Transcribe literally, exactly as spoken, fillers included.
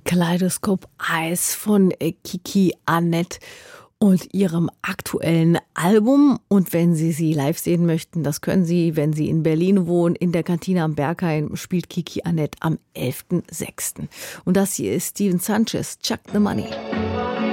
Kaleidoskop Eyes von Kiki Annett und ihrem aktuellen Album. Und wenn Sie sie live sehen möchten, das können Sie, wenn Sie in Berlin wohnen. In der Kantine am Berghain spielt Kiki Annett am elften sechsten Und das hier ist Steven Sanchez, Chuck the Money.